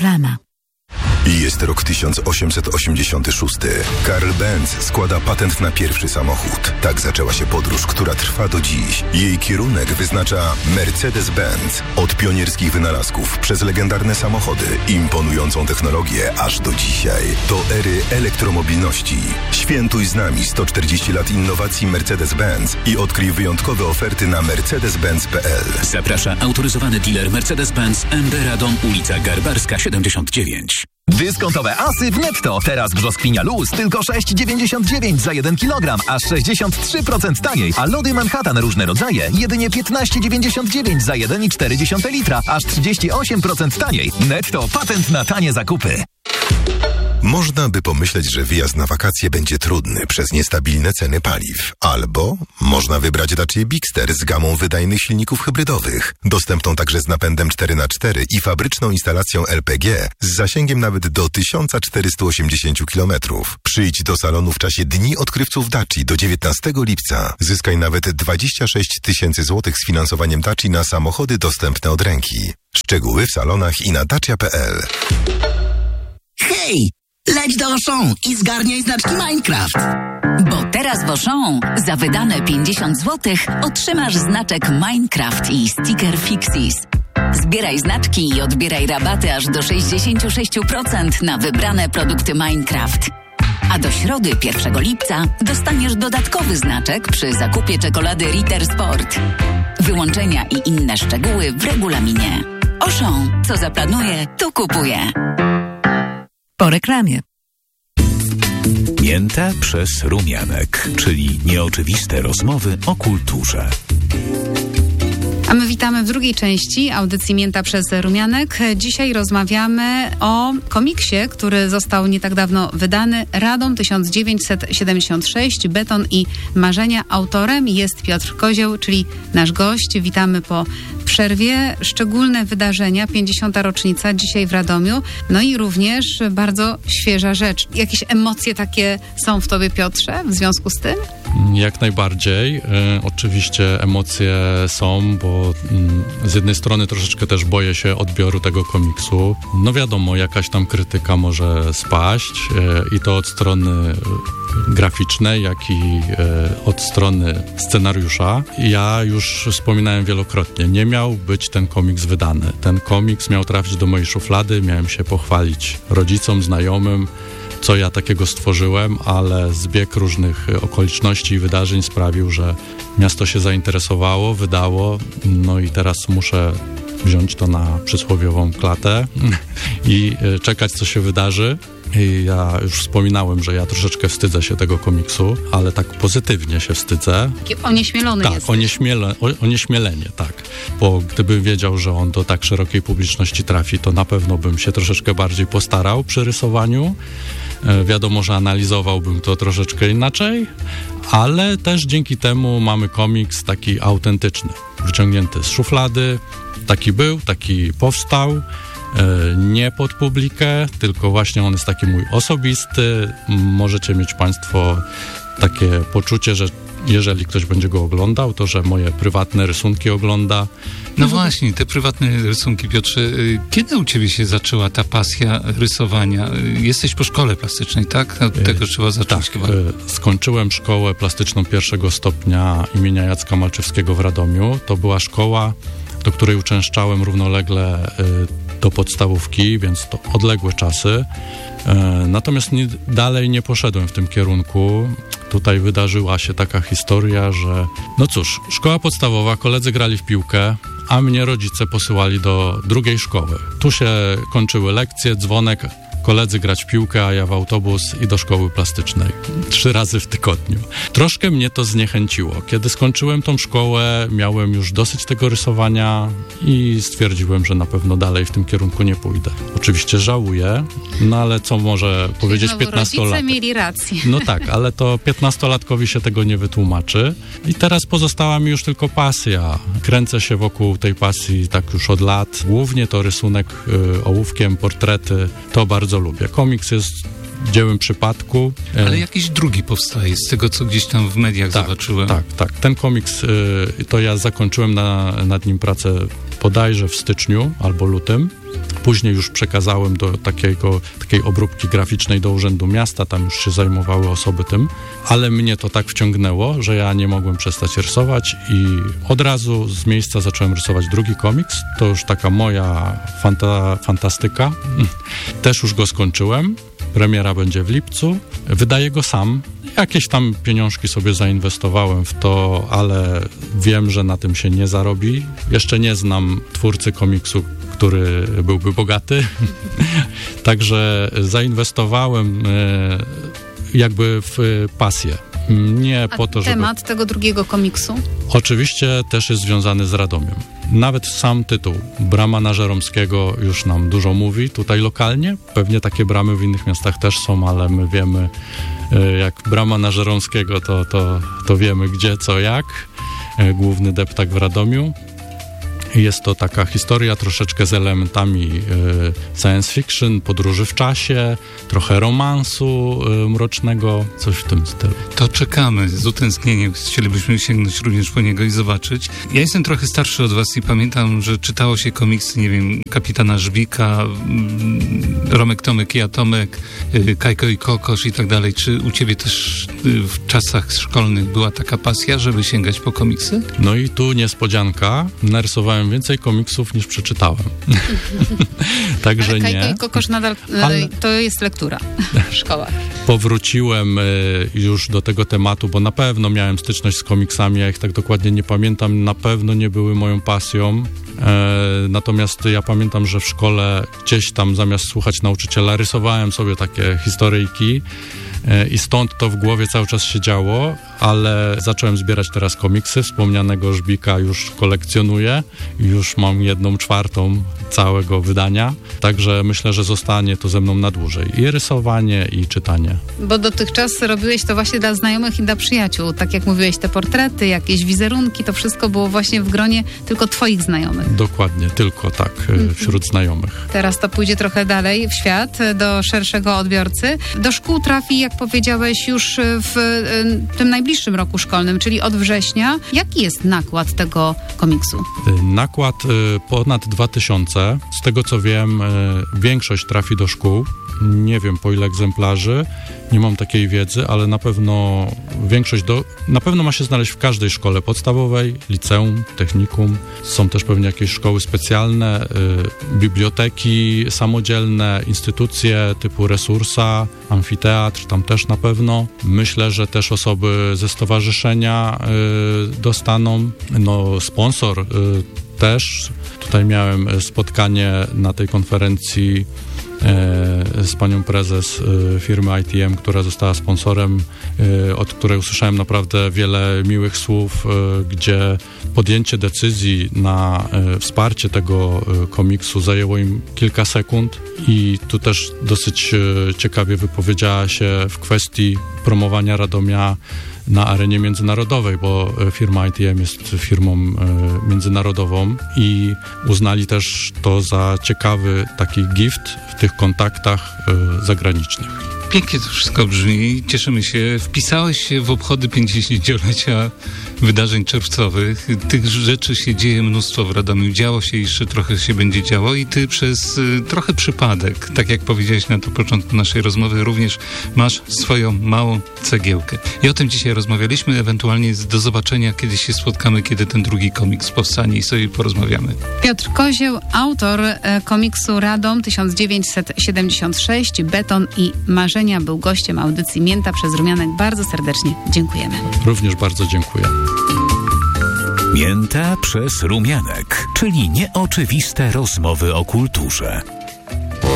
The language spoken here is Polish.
Reklama. Jest rok 1886. Karl Benz składa patent na pierwszy samochód. Tak zaczęła się podróż, która trwa do dziś. Jej kierunek wyznacza Mercedes-Benz. Od pionierskich wynalazków przez legendarne samochody, imponującą technologię aż do dzisiaj. Do ery elektromobilności. Świętuj z nami 140 lat innowacji Mercedes-Benz i odkryj wyjątkowe oferty na mercedes-benz.pl. Zaprasza autoryzowany dealer Mercedes-Benz MB Radom, ulica Garbarska 79. Dyskontowe asy w Netto. Teraz brzoskwinia luz tylko 6,99 za 1 kg, aż 63% taniej. A lody Manhattan różne rodzaje jedynie 15,99 za 1,4 litra, aż 38% taniej. Netto, patent na tanie zakupy. Można by pomyśleć, że wyjazd na wakacje będzie trudny przez niestabilne ceny paliw. Albo można wybrać Dacia Bigster z gamą wydajnych silników hybrydowych, dostępną także z napędem 4x4 i fabryczną instalacją LPG z zasięgiem nawet do 1480 km. Przyjdź do salonu w czasie Dni Odkrywców Daci do 19 lipca. Zyskaj nawet 26 000 złotych z finansowaniem Daci na samochody dostępne od ręki. Szczegóły w salonach i na dacia.pl. Hej! Leć do Auchan i zgarniaj znaczki Minecraft. Bo teraz w Auchan za wydane 50 zł otrzymasz znaczek Minecraft i sticker Fixis. Zbieraj znaczki i odbieraj rabaty aż do 66% na wybrane produkty Minecraft. A do środy 1 lipca dostaniesz dodatkowy znaczek przy zakupie czekolady Ritter Sport. Wyłączenia i inne szczegóły w regulaminie. Auchan, co zaplanuje, to kupuje. Po reklamie. Mięta przez rumianek, czyli nieoczywiste rozmowy o kulturze. A my witamy w drugiej części audycji Mięta przez rumianek. Dzisiaj rozmawiamy o komiksie, który został nie tak dawno wydany. Radom 1976, Beton i marzenia. Autorem jest Piotr Kozioł, czyli nasz gość. Witamy po przerwie. Szczególne wydarzenia, 50. rocznica dzisiaj w Radomiu. No i również bardzo świeża rzecz. Jakieś emocje takie są w tobie, Piotrze, w związku z tym? Jak najbardziej. Oczywiście emocje są, bo z jednej strony troszeczkę też boję się odbioru tego komiksu. No wiadomo, jakaś tam krytyka może spaść i to od strony graficznej, jak i od strony scenariusza. Ja już wspominałem wielokrotnie, nie miał być ten komiks wydany. Ten komiks miał trafić do mojej szuflady, miałem się pochwalić rodzicom, znajomym, co ja takiego stworzyłem, ale zbieg różnych okoliczności i wydarzeń sprawił, że miasto się zainteresowało, wydało, no i teraz muszę wziąć to na przysłowiową klatę i czekać, co się wydarzy. I ja już wspominałem, że ja troszeczkę wstydzę się tego komiksu, ale tak pozytywnie się wstydzę. Taki onieśmielony tak, jesteś. Onieśmielenie, tak. Bo gdybym wiedział, że on do tak szerokiej publiczności trafi, to na pewno bym się troszeczkę bardziej postarał przy rysowaniu. Wiadomo, że analizowałbym to troszeczkę inaczej, ale też dzięki temu mamy komiks taki autentyczny, wyciągnięty z szuflady. Taki był, taki powstał. Nie pod publikę, tylko właśnie on jest taki mój osobisty. Możecie mieć Państwo takie poczucie, że jeżeli ktoś będzie go oglądał, to że moje prywatne rysunki ogląda. No właśnie, te prywatne rysunki, Piotrze, kiedy u ciebie się zaczęła ta pasja rysowania? Jesteś po szkole plastycznej, tak? Od tego trzeba zacząć chyba. Skończyłem szkołę plastyczną 1. stopnia imienia Jacka Malczewskiego w Radomiu. To była szkoła, do której uczęszczałem równolegle do podstawówki, więc to odległe czasy. Natomiast dalej nie poszedłem w tym kierunku. Tutaj wydarzyła się taka historia, że no cóż, szkoła podstawowa, koledzy grali w piłkę, a mnie rodzice posyłali do drugiej szkoły. Tu się kończyły lekcje, dzwonek, koledzy grać w piłkę, a ja w autobus i do szkoły plastycznej. 3 razy w tygodniu. Troszkę mnie to zniechęciło. Kiedy skończyłem tą szkołę, miałem już dosyć tego rysowania i stwierdziłem, że na pewno dalej w tym kierunku nie pójdę. Oczywiście żałuję, no ale co może powiedzieć 15-latek? Rodzice mieli rację. No tak, ale to 15-latkowi się tego nie wytłumaczy. I teraz pozostała mi już tylko pasja. Kręcę się wokół tej pasji tak już od lat. Głównie to rysunek ołówkiem, portrety. To bardzo lubię. Komiks jest dziełem przypadku. Ale jakiś drugi powstaje z tego, co gdzieś tam w mediach zobaczyłem. Tak. Ten komiks, to ja zakończyłem nad nim pracę bodajże w styczniu albo lutym. Później już przekazałem do takiej obróbki graficznej do Urzędu Miasta, tam już się zajmowały osoby tym, ale mnie to tak wciągnęło, że ja nie mogłem przestać rysować i od razu z miejsca zacząłem rysować drugi komiks. To już taka moja fantastyka. Też już go skończyłem. Premiera będzie w lipcu. Wydaję go sam. Jakieś tam pieniążki sobie zainwestowałem w to, ale wiem, że na tym się nie zarobi. Jeszcze nie znam twórcy komiksu, który byłby bogaty. Także zainwestowałem jakby w pasję. Nie po to, żeby... temat tego drugiego komiksu? Oczywiście też jest związany z Radomiem. Nawet sam tytuł Brama na Żeromskiego już nam dużo mówi tutaj lokalnie. Pewnie takie bramy w innych miastach też są, ale my wiemy, jak Brama na Żeromskiego, to wiemy gdzie, co, jak. Główny deptak w Radomiu. Jest to taka historia troszeczkę z elementami science fiction, podróży w czasie, trochę romansu mrocznego, coś w tym stylu. To czekamy z utęsknieniem. Chcielibyśmy sięgnąć również po niego i zobaczyć. Ja jestem trochę starszy od was i pamiętam, że czytało się komiksy, nie wiem, Kapitana Żbika, Romek, Tomek i Atomek, Kajko i Kokosz i tak dalej. Czy u ciebie też w czasach szkolnych była taka pasja, żeby sięgać po komiksy? No i tu niespodzianka. Narysowałem więcej komiksów niż przeczytałem. Także ale nie. Kajko i Kokosz nadal to jest lektura w szkołach. Powróciłem już do tego tematu, bo na pewno miałem styczność z komiksami, ja ich tak dokładnie nie pamiętam, na pewno nie były moją pasją. Natomiast ja pamiętam, że w szkole gdzieś tam zamiast słuchać nauczyciela rysowałem sobie takie historyjki i stąd to w głowie cały czas się działo, ale zacząłem zbierać teraz komiksy. Wspomnianego Żbika już kolekcjonuję. Już mam 1/4 całego wydania. Także myślę, że zostanie to ze mną na dłużej. I rysowanie, i czytanie. Bo dotychczas robiłeś to właśnie dla znajomych i dla przyjaciół. Tak jak mówiłeś, te portrety, jakieś wizerunki, to wszystko było właśnie w gronie tylko twoich znajomych. Dokładnie, tylko tak, wśród znajomych. Teraz to pójdzie trochę dalej w świat, do szerszego odbiorcy. Do szkół trafi, jak powiedziałeś, już w tym najbliższym roku szkolnym, czyli od września. Jaki jest nakład tego komiksu? Nakład ponad 2000. Z tego co wiem, większość trafi do szkół. Nie wiem po ile egzemplarzy, nie mam takiej wiedzy, ale na pewno większość na pewno ma się znaleźć w każdej szkole podstawowej, liceum, technikum. Są też pewnie jakieś szkoły specjalne, biblioteki samodzielne, instytucje typu Resursa, amfiteatr, tam też na pewno. Myślę, że też osoby ze stowarzyszenia dostaną. No, sponsor też. Tutaj miałem spotkanie na tej konferencji z panią prezes firmy ITM, która została sponsorem, od której usłyszałem naprawdę wiele miłych słów, gdzie podjęcie decyzji na wsparcie tego komiksu zajęło im kilka sekund i tu też dosyć ciekawie wypowiedziała się w kwestii promowania Radomia na arenie międzynarodowej, bo firma ITM jest firmą międzynarodową i uznali też to za ciekawy taki gift w tych kontaktach zagranicznych. Pięknie to wszystko brzmi, cieszymy się. Wpisałeś się w obchody 50-lecia wydarzeń czerwcowych. Tych rzeczy się dzieje mnóstwo w Radomiu. Działo się, jeszcze trochę się będzie działo i ty przez trochę przypadek, tak jak powiedziałeś na to początku naszej rozmowy, również masz swoją małą cegiełkę. I o tym dzisiaj rozmawialiśmy, ewentualnie do zobaczenia, kiedy się spotkamy, kiedy ten drugi komiks powstanie i sobie porozmawiamy. Piotr Kozieł, autor komiksu Radom 1976, Beton i Marzenia, był gościem audycji Mięta przez Rumianek. Bardzo serdecznie dziękujemy. Również bardzo dziękuję. Mięta przez Rumianek, czyli nieoczywiste rozmowy o kulturze.